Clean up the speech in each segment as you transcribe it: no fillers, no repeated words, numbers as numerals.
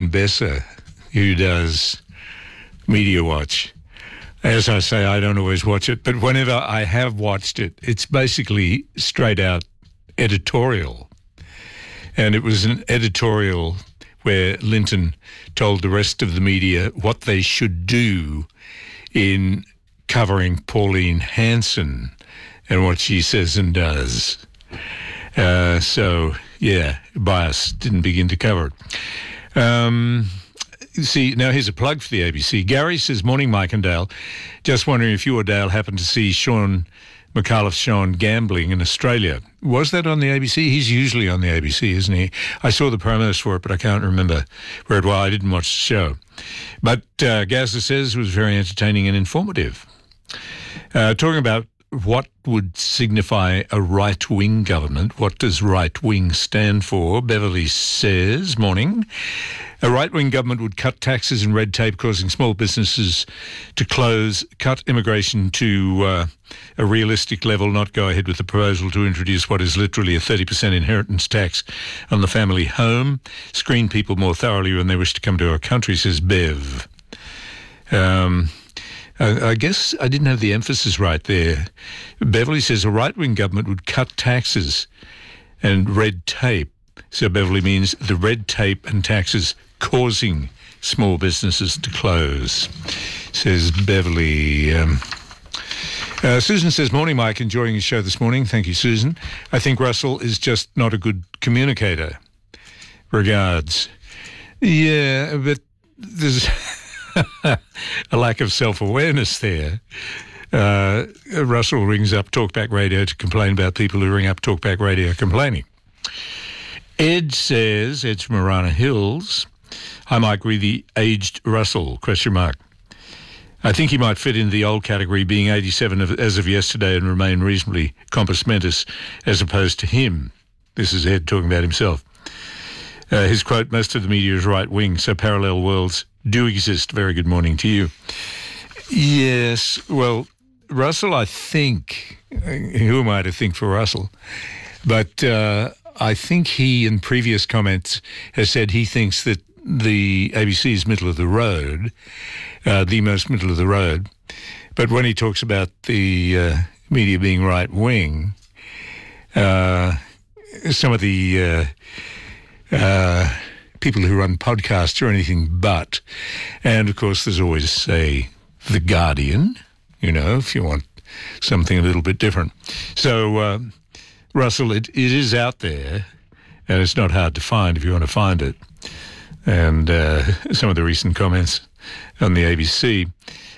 Besser, who does Media Watch. As I say, I don't always watch it, but whenever I have watched it, it's basically straight out editorial. And it was an editorial where Linton told the rest of the media what they should do in covering Pauline Hanson and what she says and does. So, yeah, bias didn't begin to cover it. See, now here's a plug for the ABC. Gary says, morning, Mike and Dale. Just wondering if you or Dale happened to see Sean McAuliffe's show on gambling in Australia. Was that on the ABC? He's usually on the ABC, isn't he? I saw the promos for it, but I can't remember where it was. I didn't watch the show. But Gazza says it was very entertaining and informative. Talking about what would signify a right-wing government, what does right-wing stand for? Beverly says, morning, a right-wing government would cut taxes and red tape, causing small businesses to close, cut immigration to a realistic level, not go ahead with the proposal to introduce what is literally a 30% inheritance tax on the family home, screen people more thoroughly when they wish to come to our country, says Bev. I guess I didn't have the emphasis right there. Beverly says a right-wing government would cut taxes and red tape. So Beverly means the red tape and taxes causing small businesses to close, says Beverly. Susan says, morning, Mike. Enjoying your show this morning. Thank you, Susan. I think Russell is just not a good communicator. Regards. Yeah, but there's a lack of self-awareness there. Russell rings up Talkback Radio to complain about people who ring up Talkback Radio complaining. Ed says, Ed's from Marana Hills, hi Mike, really aged Russell, ? I think he might fit in the old category, being 87 as of yesterday and remain reasonably compos mentis as opposed to him. This is Ed talking about himself. His quote, most of the media is right-wing, so parallel worlds do exist. Very good morning to you. Yes, well, Russell, I think, who am I to think for Russell? But I think he, in previous comments, has said he thinks that the ABC is middle of the road, the most middle of the road. But when he talks about the media being right-wing, some of the people who run podcasts are anything but. And, of course, there's always, say, The Guardian, you know, if you want something a little bit different. So, Russell, it is out there, and it's not hard to find if you want to find it. And some of the recent comments on the ABC.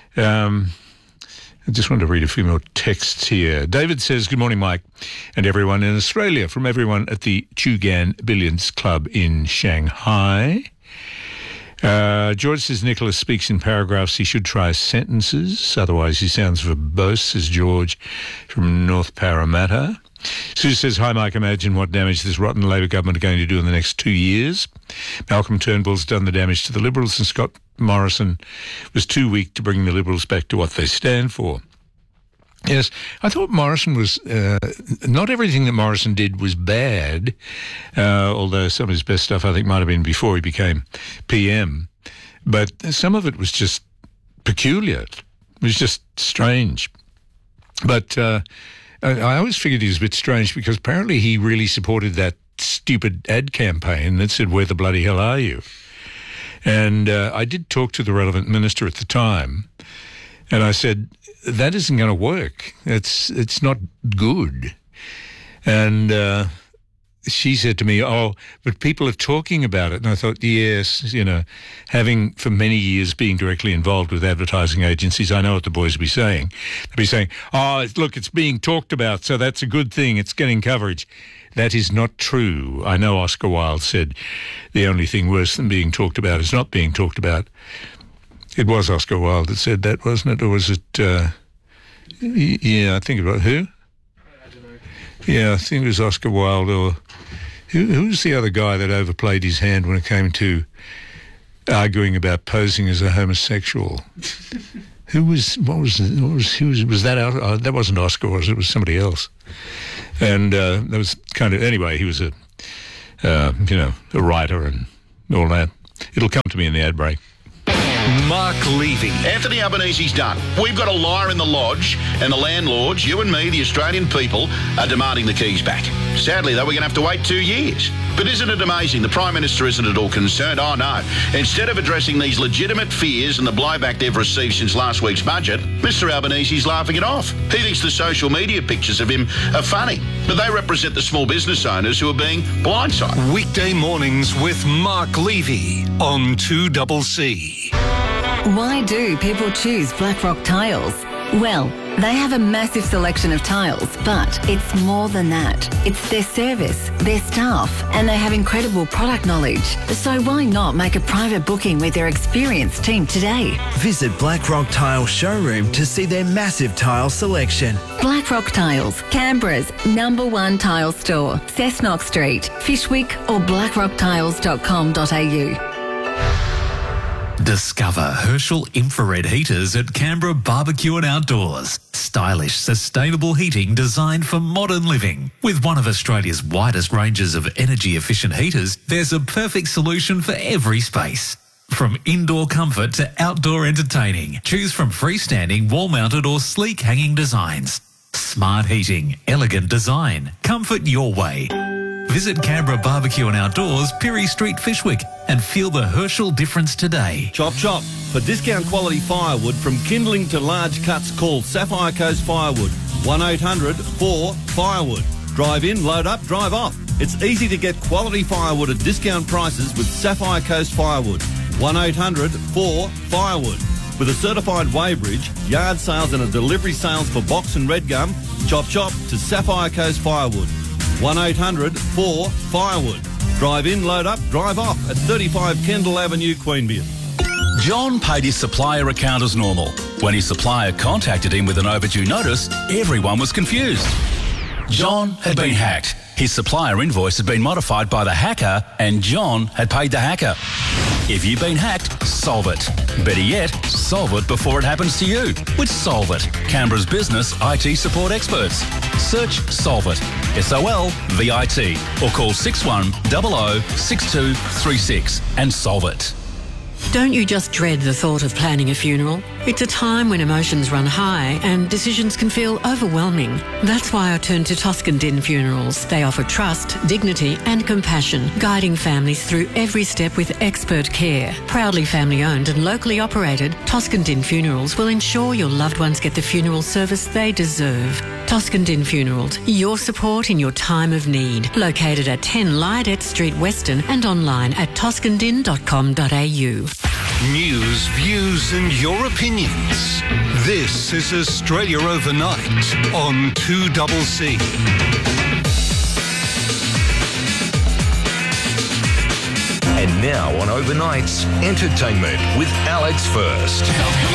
I just want to read a few more texts here. David says, good morning, Mike, and everyone in Australia, from everyone at the Chugan Billiards Club in Shanghai. George says, Nicholas speaks in paragraphs. He should try sentences. Otherwise, he sounds verbose, says George from North Parramatta. Sue says, hi, Mike, imagine what damage this rotten Labor government are going to do in the next 2 years. Malcolm Turnbull's done the damage to the Liberals, and Scott Morrison was too weak to bring the Liberals back to what they stand for. Yes, I thought Morrison was, not everything that Morrison did was bad, although some of his best stuff I think might have been before he became PM, but some of it was just peculiar. It was just strange. But I always figured he was a bit strange because apparently he really supported that stupid ad campaign that said, where the bloody hell are you? And I did talk to the relevant minister at the time, and I said, that isn't going to work. It's not good. And she said to me, oh, but people are talking about it. And I thought, yes, you know, having for many years being directly involved with advertising agencies, I know what the boys will be saying. They'll be saying, oh, look, it's being talked about, so that's a good thing. It's getting coverage. That is not true. I know Oscar Wilde said the only thing worse than being talked about is not being talked about. It was Oscar Wilde that said that, wasn't it? Or was it, yeah, I think it was, who? I don't know. Yeah, I think it was Oscar Wilde, or who was the other guy that overplayed his hand when it came to arguing about posing as a homosexual? Was that, that wasn't Oscar, was it? It was somebody else. And that was kind of, anyway, he was a writer and all that. It'll come to me in the ad break. Mark Levy. Anthony Albanese's done. We've got a liar in the lodge, and the landlords, you and me, the Australian people, are demanding the keys back. Sadly, though, we're going to have to wait 2 years. But isn't it amazing? The Prime Minister isn't at all concerned. Oh, no. Instead of addressing these legitimate fears and the blowback they've received since last week's budget, Mr Albanese's laughing it off. He thinks the social media pictures of him are funny, but they represent the small business owners who are being blindsided. Weekday mornings with Mark Levy on 2CC. Why do people choose Blackrock Tiles? Well, they have a massive selection of tiles, but it's more than that. It's their service, their staff, and they have incredible product knowledge. So why not make a private booking with their experienced team today? Visit Blackrock Tile Showroom to see their massive tile selection. Blackrock Tiles, Canberra's #1 tile store, Cessnock Street, Fishwick or blackrocktiles.com.au. Discover Herschel infrared heaters at Canberra Barbecue and Outdoors. Stylish, sustainable heating designed for modern living. With one of Australia's widest ranges of energy-efficient heaters, there's a perfect solution for every space. From indoor comfort to outdoor entertaining, choose from freestanding, wall-mounted or sleek hanging designs. Smart heating, elegant design, comfort your way. Visit Canberra Barbecue and Outdoors, Pirie Street, Fishwick, and feel the Herschel difference today. Chop chop. For discount quality firewood from kindling to large cuts, call Sapphire Coast Firewood. 1-800-4-FIREWOOD. Drive in, load up, drive off. It's easy to get quality firewood at discount prices with Sapphire Coast Firewood. 1-800-4-FIREWOOD. With a certified weighbridge, yard sales and a delivery sales for box and red gum, chop chop to Sapphire Coast Firewood. 1-800-4-FIREWOOD. Drive in, load up, drive off at 35 Kendall Avenue, Queanbeyan. John paid his supplier account as normal. When his supplier contacted him with an overdue notice, everyone was confused. John had been hacked. His supplier invoice had been modified by the hacker, and John had paid the hacker. If you've been hacked, solve it. Better yet, solve it before it happens to you with Solve It, Canberra's business IT support experts. Search Solve It, SOLVIT, or call 6100 6236 and solve it. Don't you just dread the thought of planning a funeral? It's a time when emotions run high and decisions can feel overwhelming. That's why I turn to Toscan Din Funerals. They offer trust, dignity and compassion, guiding families through every step with expert care. Proudly family owned and locally operated, Toscan Din Funerals will ensure your loved ones get the funeral service they deserve. Toscan Din Funerals, your support in your time of need. Located at 10 Lydet Street, Weston, and online at toscandin.com.au. News, views and your opinions. This is Australia Overnight on 2CC. And now on Overnights, entertainment with Alex First.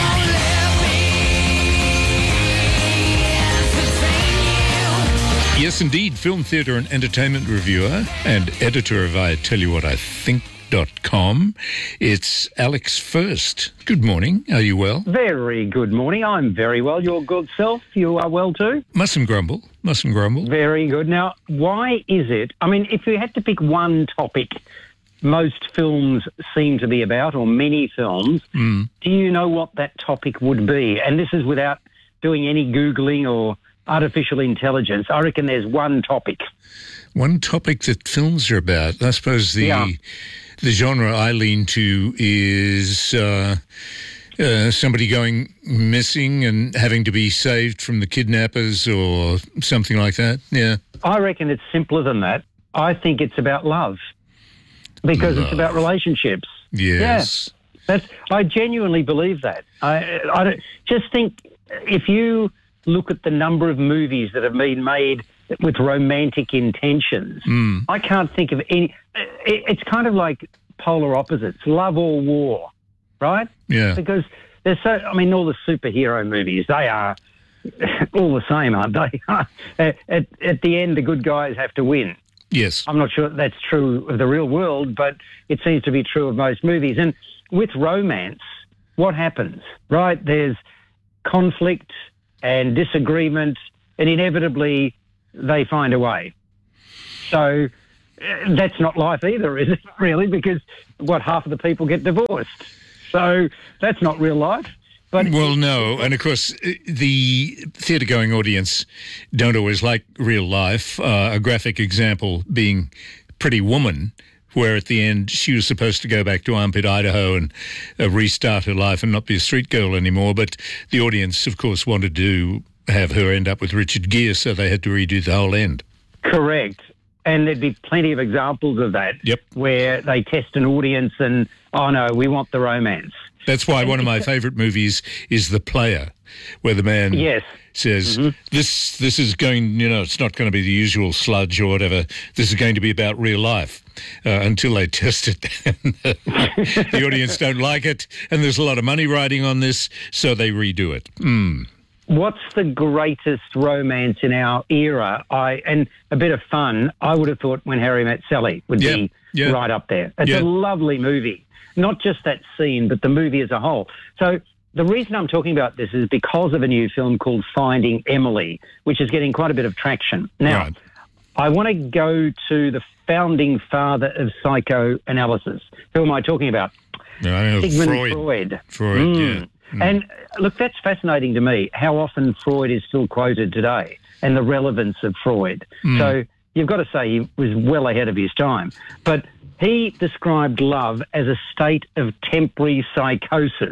Yes, indeed. Film, theatre and entertainment reviewer and editor of ITellYouWhatIthink.com. It's Alex First. Good morning. Are you well? Very good morning. I'm very well. Your good self? You are well too? Mustn't grumble. Mustn't grumble. Very good. Now, why is it? I mean, if you had to pick one topic most films seem to be about, or many films, do you know what that topic would be? And this is without doing any Googling or artificial intelligence. I reckon there's one topic. One topic that films are about. I suppose the genre I lean to is somebody going missing and having to be saved from the kidnappers or something like that. Yeah. I reckon it's simpler than that. I think it's about love because it's about relationships. Yes. Yeah. I genuinely believe that. I don't, just think if you look at the number of movies that have been made with romantic intentions, I can't think of any. It's kind of like polar opposites, love or war, right? Yeah. Because there's so, I mean, all the superhero movies, they are all the same, aren't they? At the end, the good guys have to win. Yes. I'm not sure that's true of the real world, but it seems to be true of most movies. And with romance, what happens, right? There's conflict and disagreement, and inevitably they find a way. So that's not life either, is it, really? Because, half of the people get divorced. So that's not real life. But well, no. And, of course, the theatre-going audience don't always like real life. A graphic example being Pretty Woman, where at the end she was supposed to go back to Armpit, Idaho and restart her life and not be a street girl anymore. But the audience, of course, wanted to have her end up with Richard Gere, so they had to redo the whole end. Correct. And there'd be plenty of examples of that. Yep. Where they test an audience and, oh, no, we want the romance. That's why one of my favourite movies is The Player, where the man says, this is going, it's not going to be the usual sludge or whatever. This is going to be about real life, until they test it. The audience don't like it, and there's a lot of money riding on this, so they redo it. What's the greatest romance in our era? And a bit of fun, I would have thought When Harry Met Sally would be right up there. It's a lovely movie. Not just that scene, but the movie as a whole. So the reason I'm talking about this is because of a new film called Finding Emily, which is getting quite a bit of traction. Now, I want to go to the founding father of psychoanalysis. Who am I talking about? Sigmund Freud. Freud. And look, that's fascinating to me, how often Freud is still quoted today and the relevance of Freud. So you've got to say he was well ahead of his time. But he described love as a state of temporary psychosis.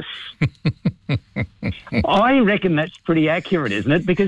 I reckon that's pretty accurate, isn't it? Because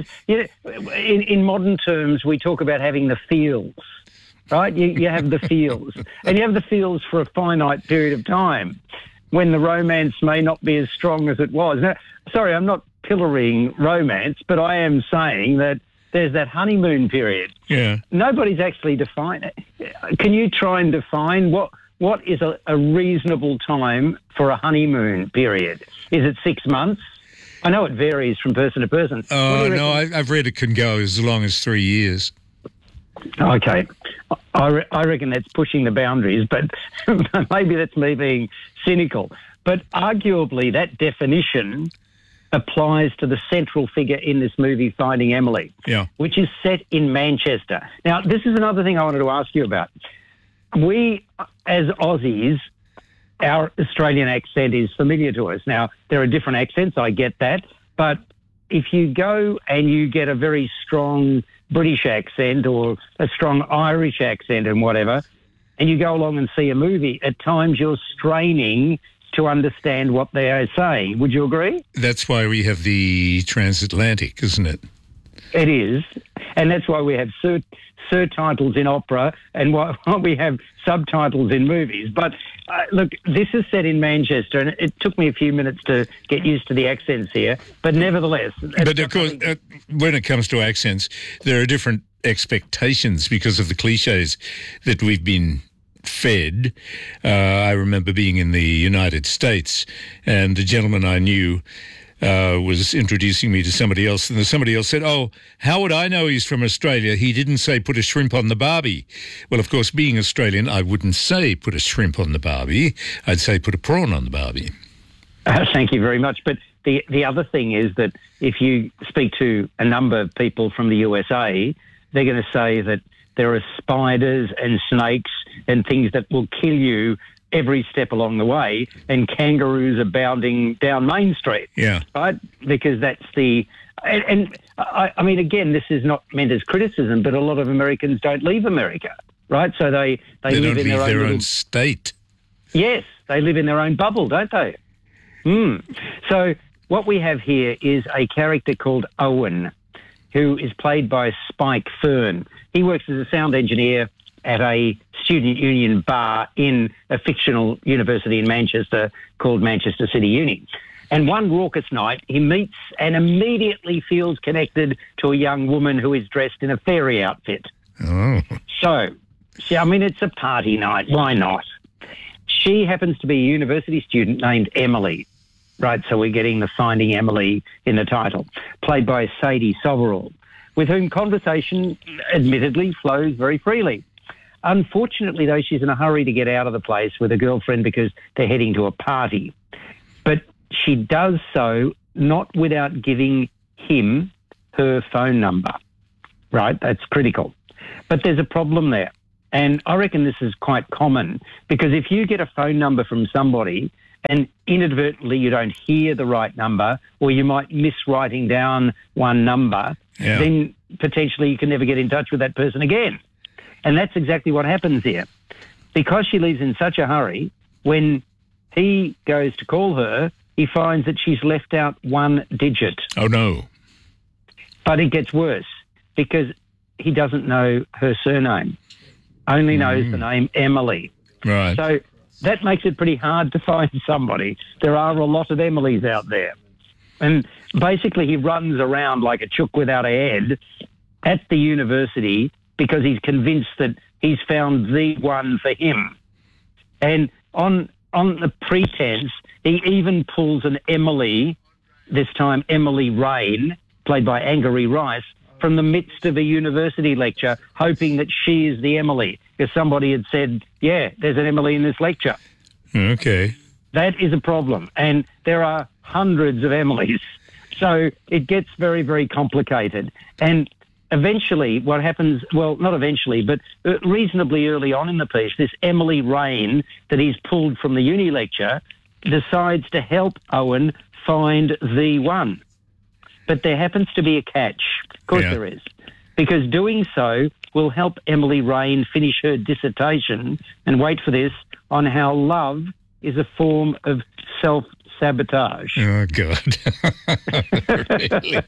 in modern terms, we talk about having the feels, right? You have the feels. And you have the feels for a finite period of time when the romance may not be as strong as it was. Now, sorry, I'm not pillorying romance, but I am saying that there's that honeymoon period. Yeah. Nobody's actually defined it. Can you try and define what is a reasonable time for a honeymoon period? Is it 6 months? I know it varies from person to person. Oh, no, I've read it can go as long as 3 years. Okay. I reckon that's pushing the boundaries, but maybe that's me being cynical. But arguably that definition applies to the central figure in this movie, Finding Emily, which is set in Manchester. Now, this is another thing I wanted to ask you about. We, as Aussies, our Australian accent is familiar to us. Now, there are different accents, I get that, but if you go and you get a very strong British accent or a strong Irish accent and whatever, and you go along and see a movie, at times you're straining to understand what they are saying. Would you agree? That's why we have the transatlantic, isn't it? It is. And that's why we have surtitles in opera and why we have subtitles in movies. But look, this is set in Manchester, and it took me a few minutes to get used to the accents here. But nevertheless... But of course, when it comes to accents, there are different expectations because of the cliches that we've been fed. I remember being in the United States, and the gentleman I knew was introducing me to somebody else, and somebody else said, "Oh, how would I know he's from Australia? He didn't say put a shrimp on the barbie." Well, of course, being Australian, I wouldn't say put a shrimp on the barbie. I'd say put a prawn on the barbie. Thank you very much. But the other thing is that if you speak to a number of people from the USA, they're going to say that there are spiders and snakes and things that will kill you every step along the way, and kangaroos are bounding down Main Street. Yeah. Right? Because that's the... And I mean, again, this is not meant as criticism, but a lot of Americans don't leave America, right? So they live in their own state. Yes, they live in their own bubble, don't they? So what we have here is a character called Owen, who is played by Spike Fern. He works as a sound engineer at a student union bar in a fictional university in Manchester called Manchester City Uni. And one raucous night, he meets and immediately feels connected to a young woman who is dressed in a fairy outfit. Oh. So, I mean, it's a party night. Why not? She happens to be a university student named Emily. Right, so we're getting the Finding Emily in the title, played by Sadie Soverall, with whom conversation admittedly flows very freely. Unfortunately, though, she's in a hurry to get out of the place with a girlfriend because they're heading to a party. But she does so not without giving him her phone number. Right, that's critical. But there's a problem there. And I reckon this is quite common because if you get a phone number from somebody and inadvertently you don't hear the right number or you might miss writing down one number, then potentially you can never get in touch with that person again. And that's exactly what happens here. Because she leaves in such a hurry, when he goes to call her, he finds that she's left out one digit. Oh, no. But it gets worse because he doesn't know her surname, only knows the name Emily. Right. So that makes it pretty hard to find somebody. There are a lot of Emilys out there. And basically he runs around like a chook without a head at the university because he's convinced that he's found the one for him. And on the pretense, he even pulls an Emily, this time Emily Rain, played by Angourie Rice, from the midst of a university lecture, hoping that she is the Emily, because somebody had said, yeah, there's an Emily in this lecture. Okay. That is a problem. And there are hundreds of Emilys. So it gets very, very complicated. And eventually what happens, well, not eventually, but reasonably early on in the piece, this Emily Rain that he's pulled from the uni lecture decides to help Owen find the one. But there happens to be a catch. Of course there is. Because doing so will help Emily Rain finish her dissertation, and wait for this, on how love is a form of self-sabotage. Oh, God. Really?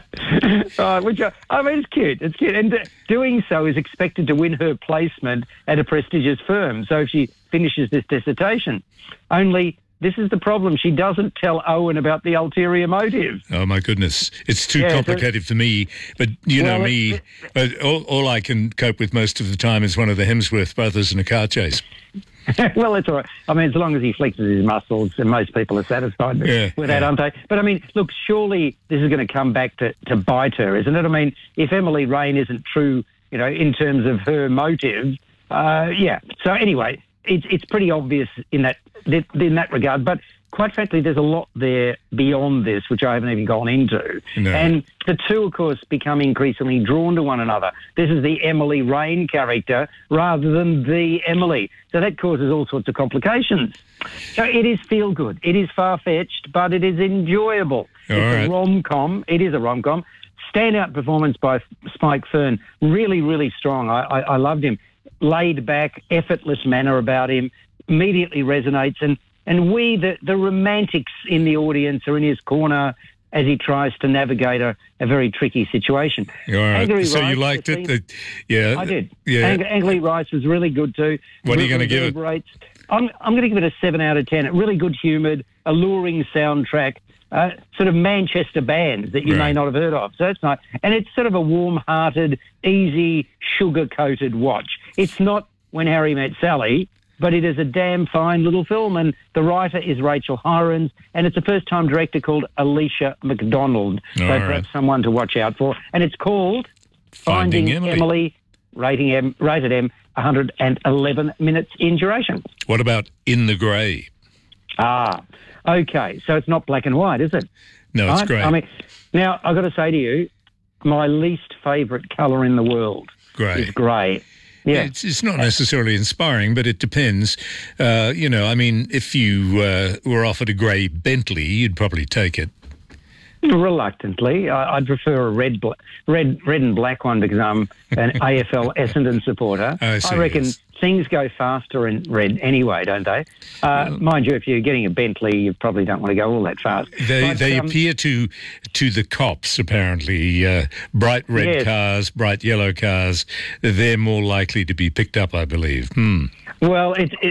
I mean, it's cute. It's cute. And doing so is expected to win her placement at a prestigious firm. So if she finishes this dissertation. Only this is the problem. She doesn't tell Owen about the ulterior motive. Oh, my goodness. It's too complicated for me. But you know me, all I can cope with most of the time is one of the Hemsworth brothers in a car chase. Well, it's all right. I mean, as long as he flexes his muscles, and most people are satisfied with that, aren't they? But, I mean, look, surely this is going to come back to bite her, isn't it? I mean, if Emily Rain isn't true, you know, in terms of her motive, So, anyway, it's pretty obvious in that regard. But quite frankly, there's a lot there beyond this, which I haven't even gone into. No. And the two, of course, become increasingly drawn to one another. This is the Emily Rain character rather than the Emily. So that causes all sorts of complications. So it is feel-good. It is far-fetched, but it is enjoyable. It's a rom-com. It is a rom-com. Standout performance by Spike Fern. Really, really strong. I loved him. Laid back, effortless manner about him. Immediately resonates. And we, the romantics in the audience, are in his corner as he tries to navigate a very tricky situation. All right. So you liked it? I did. Yeah. Angourie Rice was really good too. What are you going to give it? I'm going to give it a 7 out of 10. Really good humoured, alluring soundtrack, sort of Manchester bands that you may not have heard of. So it's nice. And it's sort of a warm-hearted, easy, sugar-coated watch. It's not When Harry Met Sally, but it is a damn fine little film, and the writer is Rachel Hirons, and it's a first-time director called Alicia McDonald. Perhaps someone to watch out for. And it's called Finding Emily, rated M, 111 minutes in duration. What about In the Grey? Okay. So it's not black and white, is it? No, it's grey. I mean, now, I've got to say to you, my least favourite colour in the world is grey. Yeah. It's not necessarily inspiring, but it depends. I mean, if you were offered a grey Bentley, you'd probably take it. Reluctantly. I'd prefer a red and black one because I'm an AFL Essendon supporter. I reckon things go faster in red anyway, don't they? Mind you, if you're getting a Bentley, you probably don't want to go all that fast. They appear to the cops, apparently. Bright red cars, bright yellow cars, they're more likely to be picked up, I believe. Well,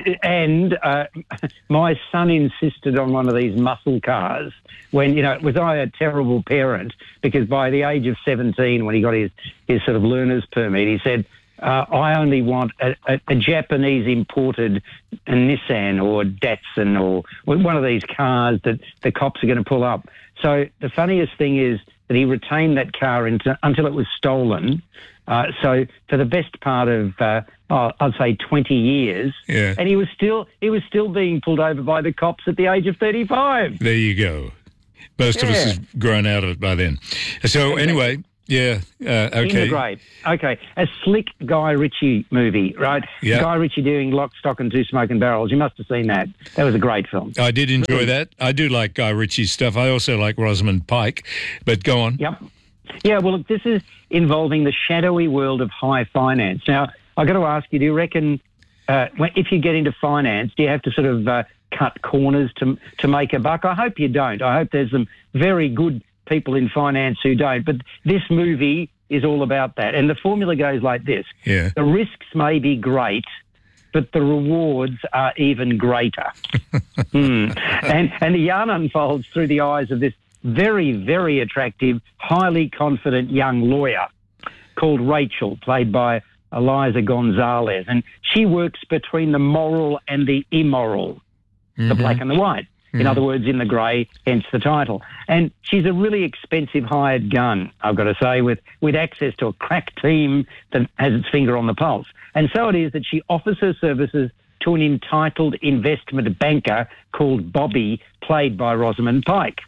my son insisted on one of these muscle cars when, was I a terrible parent? Because by the age of 17, when he got his sort of learner's permit, he said, I only want a Japanese imported Nissan or Datsun or one of these cars that the cops are going to pull up. So the funniest thing is that he retained that car until it was stolen. So for the best part of, I'd say 20 years, and he was still being pulled over by the cops at the age of 35. There you go. Most of us have grown out of it by then. So anyway, Yeah, okay. In the Grey. Okay, a slick Guy Ritchie movie, right? Yeah. Guy Ritchie doing Lock, Stock and Two Smoking Barrels. You must have seen that. That was a great film. I did enjoy that. I do like Guy Ritchie's stuff. I also like Rosamund Pike, but go on. Yep. Yeah, well, look, this is involving the shadowy world of high finance. Now, I've got to ask you, do you reckon if you get into finance, do you have to sort of cut corners to make a buck? I hope you don't. I hope there's some very good people in finance who don't. But this movie is all about that. And the formula goes like this. Yeah. The risks may be great, but the rewards are even greater. And the yarn unfolds through the eyes of this very, very attractive, highly confident young lawyer called Rachel, played by Eliza Gonzalez. And she works between the moral and the immoral, the black and the white. In other words, in the grey, hence the title. And she's a really expensive hired gun, I've got to say, with access to a crack team that has its finger on the pulse. And so it is that she offers her services to an entitled investment banker called Bobby, played by Rosamund Pike.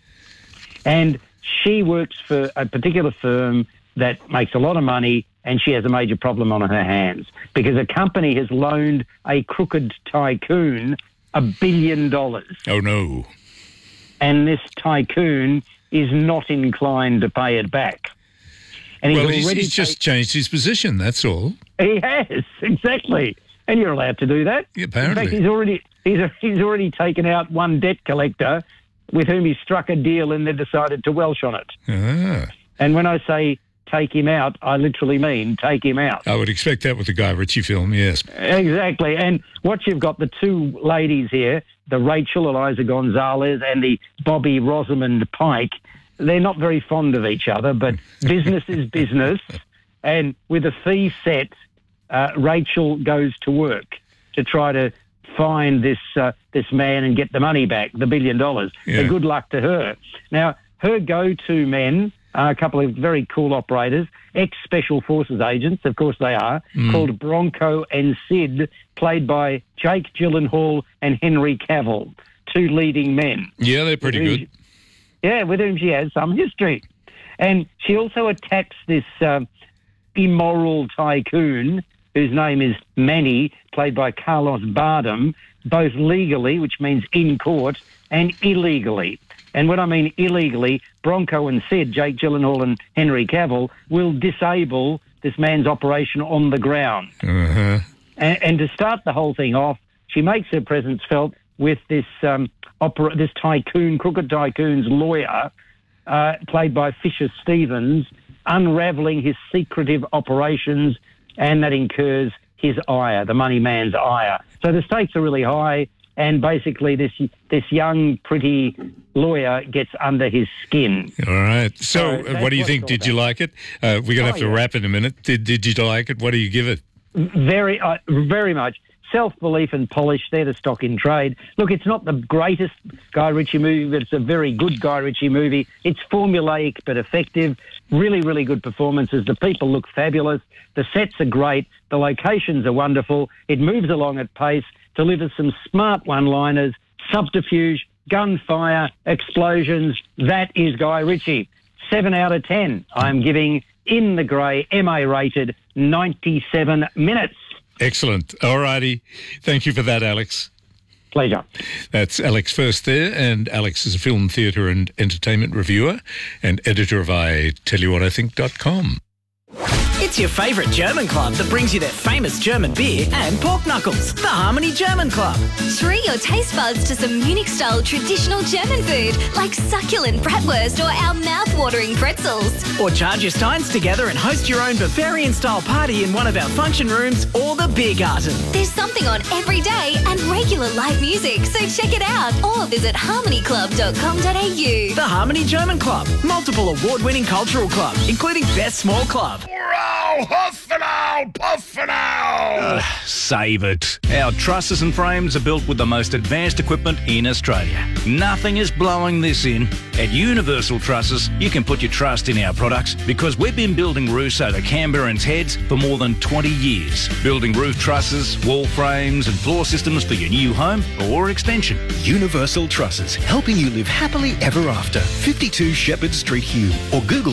And she works for a particular firm that makes a lot of money, and she has a major problem on her hands because a company has loaned a crooked tycoon $1 billion. Oh, no. And this tycoon is not inclined to pay it back. And he's just changed his position, that's all. He has, exactly. And you're allowed to do that. Yeah, apparently. In fact, he's already taken out one debt collector with whom he struck a deal and then decided to Welsh on it. Ah. And when I say take him out, I literally mean take him out. I would expect that with the Guy Ritchie film, yes. Exactly. And what you've got, the two ladies here, the Rachel Eliza Gonzalez and the Bobby Rosamund Pike, they're not very fond of each other, but business is business. And with a fee set, Rachel goes to work to try to find this man and get the money back, the $1 billion. Yeah. So good luck to her. Now, her go-to men are a couple of very cool operators, ex-Special Forces agents, of course they are, called Bronco and Sid, played by Jake Gyllenhaal and Henry Cavill, two leading men. Yeah, they're pretty good. With whom she has some history. And she also attacks this immoral tycoon, whose name is Manny, played by Carlos Bardem, both legally, which means in court, and illegally. And when I mean illegally, Bronco and Sid, Jake Gyllenhaal and Henry Cavill, will disable this man's operation on the ground. Uh-huh. And to start the whole thing off, she makes her presence felt with this this tycoon, crooked tycoon's lawyer, played by Fisher Stevens, unravelling his secretive operations, and that incurs his ire, the money man's ire. So the stakes are really high. And basically, this young, pretty lawyer gets under his skin. All right. So what do you think? Did you like it? We're going to have to wrap in a minute. Did you like it? What do you give it? Very much. Self-belief and polish, they're the stock in trade. Look, it's not the greatest Guy Ritchie movie, but it's a very good Guy Ritchie movie. It's formulaic but effective. Really, really good performances. The people look fabulous. The sets are great. The locations are wonderful. It moves along at pace, delivers some smart one-liners, subterfuge, gunfire, explosions. That is Guy Ritchie. 7 out of 10. I'm giving In the Grey, MA-rated, 97 minutes. Excellent. All righty. Thank you for that, Alex. Pleasure. That's Alex First there, and Alex is a film, theatre and entertainment reviewer and editor of ITellYouWhatIthink.com. It's your favourite German club that brings you their famous German beer and pork knuckles, the Harmony German Club. Treat your taste buds to some Munich-style traditional German food like succulent bratwurst or our mouth-watering pretzels. Or charge your steins together and host your own Bavarian-style party in one of our function rooms or the Biergarten. There's something on every day and regular live music, so check it out or visit harmonyclub.com.au. The Harmony German Club, multiple award-winning cultural club, including Best Small Club. Wow. owl, huff and owl, puff and owl. Save it. Our trusses and frames are built with the most advanced equipment in Australia. Nothing is blowing this in. At Universal Trusses, you can put your trust in our products because we've been building roofs over Canberrans' heads for more than 20 years. Building roof trusses, wall frames and floor systems for your new home or extension. Universal Trusses, helping you live happily ever after. 52 Shepherd Street, Hume, or Google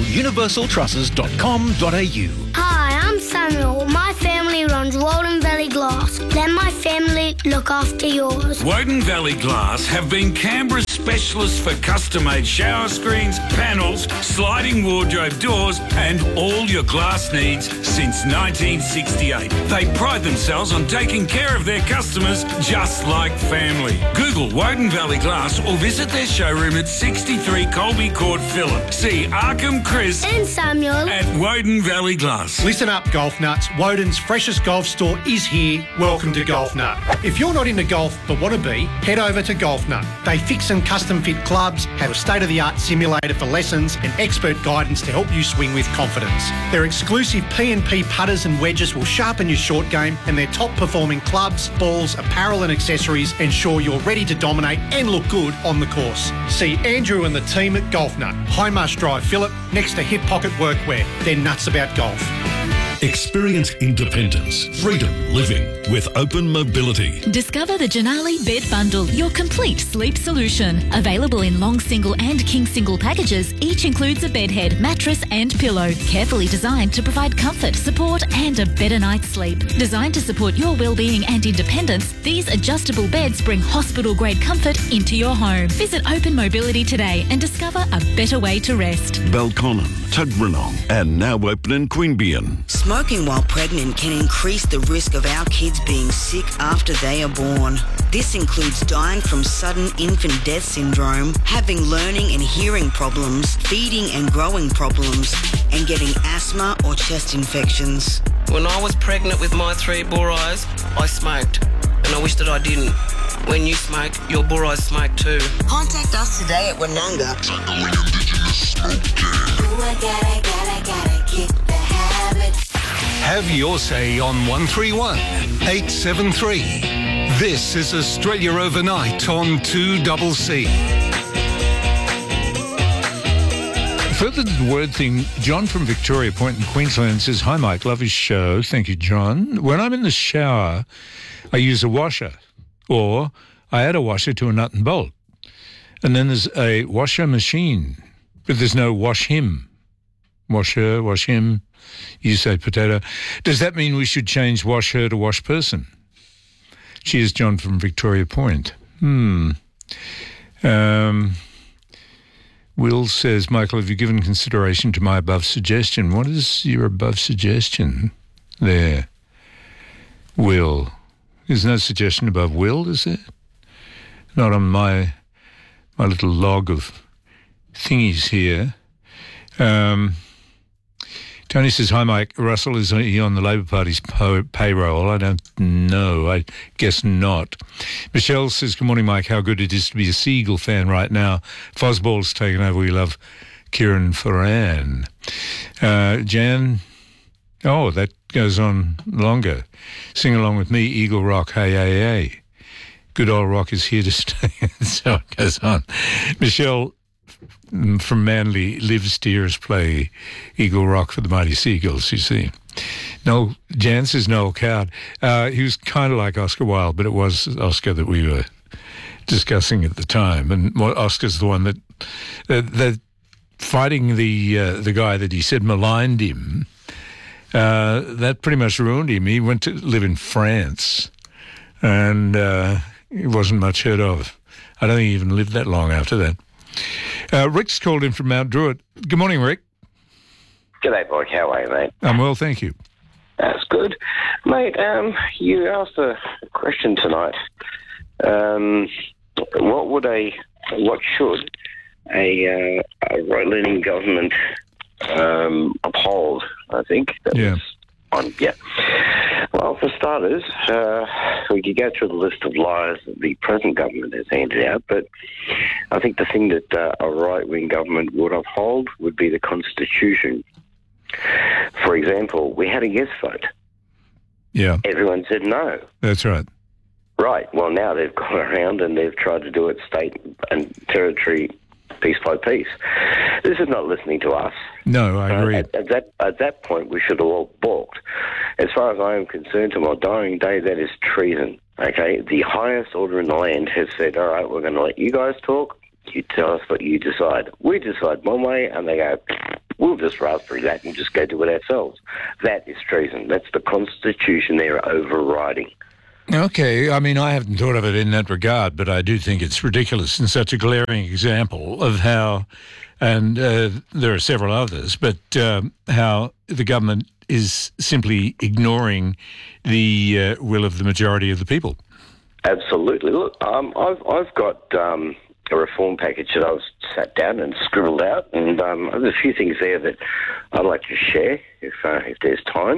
universaltrusses.com.au. Hi, I'm Samuel. My family runs Walden Valley Glass. Let my family look after yours. Woden Valley Glass have been Canberra's specialists for custom-made shower screens, panels, sliding wardrobe doors and all your glass needs since 1968. They pride themselves on taking care of their customers just like family. Google Woden Valley Glass or visit their showroom at 63 Colby Court, Phillip. See Arkham, Chris and Samuel at Woden Valley Glass. Listen up, golf nuts. Woden's freshest golf store is here. Welcome to Golf Nut. If you're not into golf but want to be, head over to Golf Nut. They fix and custom fit clubs, have a state-of-the-art simulator for lessons and expert guidance to help you swing with confidence. Their exclusive P&P putters and wedges will sharpen your short game, and their top-performing clubs, balls, apparel and accessories ensure you're ready to dominate and look good on the course. See Andrew and the team at Golf Nut, High Marsh Drive, Phillip, next to Hip Pocket Workwear. They're nuts about golf. Experience independence, freedom living with Open Mobility. Discover the Janali Bed Bundle, your complete sleep solution. Available in long single and king single packages, each includes a bed head, mattress and pillow. Carefully designed to provide comfort, support and a better night's sleep. Designed to support your well-being and independence, these adjustable beds bring hospital-grade comfort into your home. Visit Open Mobility today and discover a better way to rest. Belconnen, Tuggeranong and now open in Queanbeyan. Smoking while pregnant can increase the risk of our kids being sick after they are born. This includes dying from sudden infant death syndrome, having learning and hearing problems, feeding and growing problems, and getting asthma or chest infections. When I was pregnant with my 3 boys, I smoked, and I wish that I didn't. When you smoke, your boys smoke too. Contact us today at Wananga. Gotta kick the habit. Have your say on 131 873. This is Australia Overnight on 2CC. Further to the word thing, John from Victoria Point in Queensland says, "Hi Mike, love his show." Thank you, John. When I'm in the shower, I use a washer, or I add a washer to a nut and bolt. And then there's a washer machine, but there's no wash him. Washer, wash him. You say potato. Does that mean we should change wash her to wash person? Cheers, John from Victoria Point. Will says, Michael, have you given consideration to my above suggestion? What is your above suggestion there? Will. There's no suggestion above will, is there? Not on my little log of thingies here. Tony says, hi, Mike. Russell, is he on the Labor Party's payroll? I don't know. I guess not. Michelle says, good morning, Mike. How good it is to be a Seagull fan right now. Fosball's taken over. We love Kieran Foran. Jan, that goes on longer. Sing along with me, Eagle Rock, hey, hey, hey. Good old rock is here to stay. So it goes on. Michelle from Manly lives to hear us play Eagle Rock for the Mighty Seagulls, you see. Jan says Noel Coward. He was kind of like Oscar Wilde, but it was Oscar that we were discussing at the time. And Oscar's the one that fighting the guy that he said maligned him, that pretty much ruined him. He went to live in France, and he wasn't much heard of. I don't think he even lived that long after that. Rick's called in from Mount Druitt. Good morning, Rick. G'day, Mike. How are you, mate? I'm well, thank you. That's good. Mate, you asked a question tonight. What should a right-leaning government uphold, I think? Yeah. Well, for starters, we could go through the list of lies that the present government has handed out, but I think the thing that a right-wing government would uphold would be the Constitution. For example, we had a yes vote. Yeah. Everyone said no. That's right. Right. Well, now they've gone around and they've tried to do it state and territory piece by piece. This is not listening to us. No, I agree. At that point, we should have all balked. As far as I am concerned, to my dying day, that is treason. Okay? The highest order in the land has said, all right, we're going to let you guys talk. You tell us what you decide. We decide one way, and they go, we'll just raspberry that and just go do it ourselves. That is treason. That's the Constitution they're overriding. Okay, I mean, I haven't thought of it in that regard, but I do think it's ridiculous and such a glaring example of how, and there are several others, but how the government is simply ignoring the will of the majority of the people. Absolutely. Look, I've got a reform package that I've sat down and scribbled out, and there's a few things there that I'd like to share if there's time.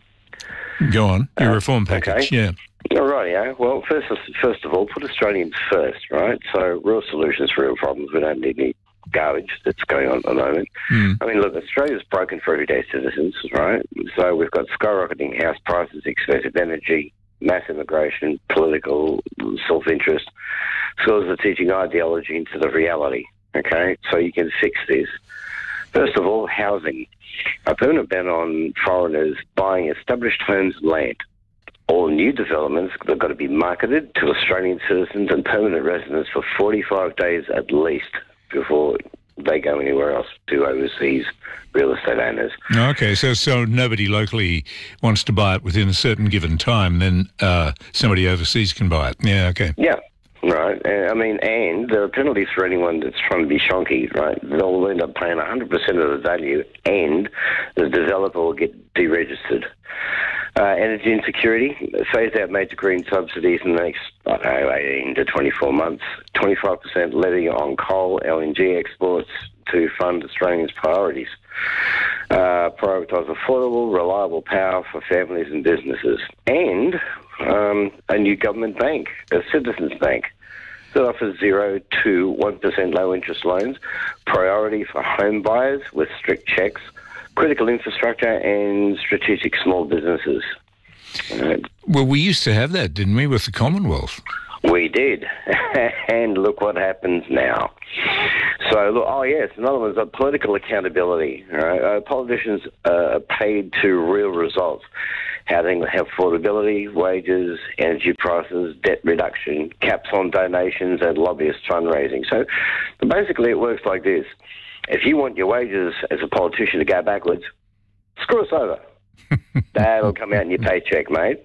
Go on, your reform package, okay. Yeah. All right, yeah. Well, first of all, put Australians first, right? So real solutions for real problems. We don't need any garbage that's going on at the moment. I mean, look, Australia's broken for everyday citizens, right? So we've got skyrocketing house prices, expensive energy, mass immigration, political self-interest. Schools are teaching ideology into the reality, okay? So you can fix this. First of all, housing. A permanent ban on foreigners buying established homes and land. All new developments have got to be marketed to Australian citizens and permanent residents for 45 days at least before they go anywhere else to overseas real estate owners. Okay, so nobody locally wants to buy it within a certain given time, then somebody overseas can buy it. Yeah, okay. Yeah. Right. I mean, and there are penalties for anyone that's trying to be shonky, right? They'll end up paying 100% of the value, and the developer will get deregistered. Energy insecurity, phase out major green subsidies in the next, 18 to 24 months. 25% levy on coal, LNG exports to fund Australians' priorities. Prioritise affordable, reliable power for families and businesses. And a new government bank, a citizens bank, that offers 0 to 1% low-interest loans, priority for home buyers with strict checks, critical infrastructure and strategic small businesses. Well, we used to have that, didn't we, with the Commonwealth? We did. And look what happens now. So, look, another one is political accountability. Right? Politicians are paid to real results. How they have affordability, wages, energy prices, debt reduction, caps on donations and lobbyist fundraising. So basically it works like this. If you want your wages as a politician to go backwards, screw us over. That'll come out in your paycheck, mate.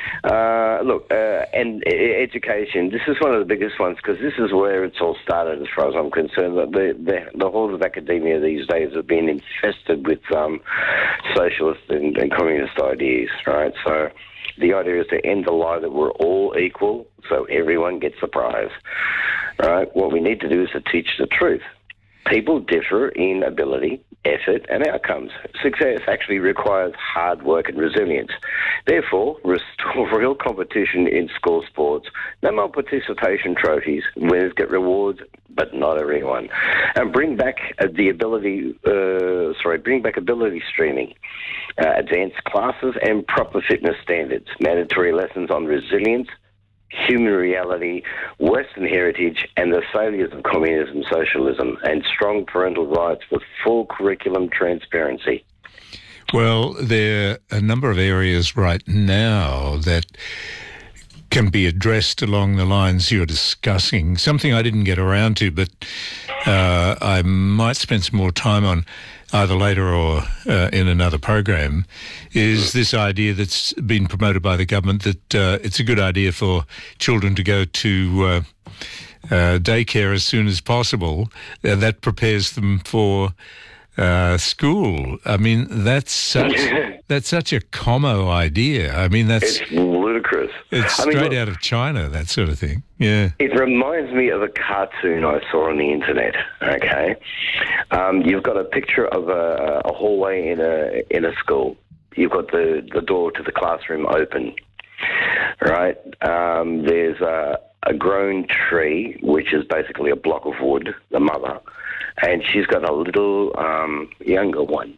And education, this is one of the biggest ones because this is where it's all started as far as I'm concerned. The halls of academia these days have been infested with socialist and communist ideas, right? So the idea is to end the lie that we're all equal so everyone gets the prize, right? What we need to do is to teach the truth. People differ in ability, effort and outcomes. Success actually requires hard work and resilience. Therefore, restore real competition in school sports. No more participation trophies. Winners get rewards, but not everyone. And bring back ability streaming, advanced classes and proper fitness standards, mandatory lessons on resilience, human reality, Western heritage, and the failures of communism, socialism, and strong parental rights with full curriculum transparency. Well, there are a number of areas right now that can be addressed along the lines you're discussing. Something I didn't get around to, but I might spend some more time on either later or in another program, is this idea that's been promoted by the government that it's a good idea for children to go to daycare as soon as possible. That prepares them for school. I mean, that's such a Como idea. I mean, it's ludicrous. It's straight out of China, that sort of thing. Yeah. It reminds me of a cartoon I saw on the internet. Okay, you've got a picture of a hallway in a school. You've got the door to the classroom open. Right. There's a grown tree, which is basically a block of wood. The mother. And she's got a little younger one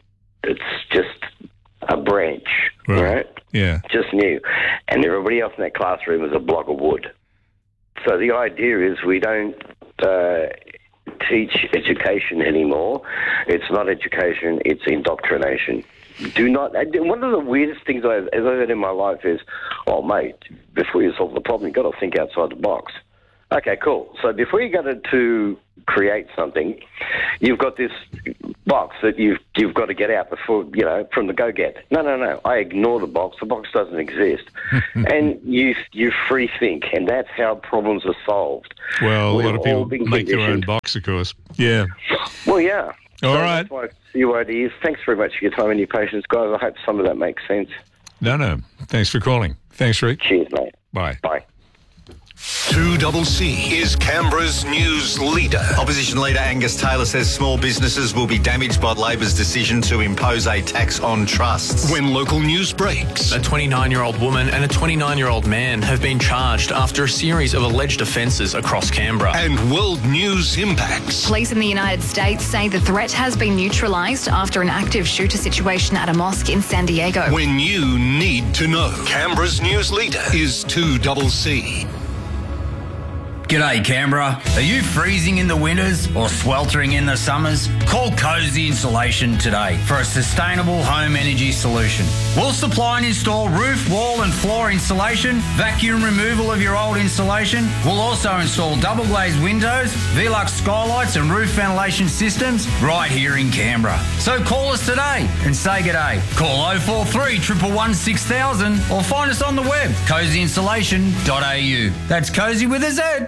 It's just a branch, right? Yeah. Just new. And everybody else in that classroom is a block of wood. So the idea is we don't teach education anymore. It's not education, it's indoctrination. One of the weirdest things I've ever heard in my life is, oh, mate, before you solve the problem, you've got to think outside the box. Okay, cool. So before you go to create something, you've got this box that you've got to get out before, from the go-get. No. I ignore the box. The box doesn't exist. And you free think, and that's how problems are solved. Well, a lot of people make their own box, of course. Yeah. Well, yeah. All right. That's why CYD is. Thanks very much for your time and your patience, guys. I hope some of that makes sense. No. Thanks for calling. Thanks, Rick. Cheers, mate. Bye. Bye. 2CC is Canberra's news leader. Opposition leader Angus Taylor says small businesses will be damaged by Labor's decision to impose a tax on trusts. When local news breaks. A 29-year-old woman and a 29-year-old man have been charged after a series of alleged offences across Canberra. And world news impacts. Police in the United States say the threat has been neutralised after an active shooter situation at a mosque in San Diego. When you need to know. Canberra's news leader is 2CC. G'day Canberra. Are you freezing in the winters or sweltering in the summers? Call Cozy Insulation today for a sustainable home energy solution. We'll supply and install roof, wall and floor insulation, vacuum removal of your old insulation. We'll also install double glazed windows, Velux skylights and roof ventilation systems right here in Canberra. So call us today and say g'day. Call 043 111 6000 or find us on the web, cozyinsulation.au. That's Cozy with a Z.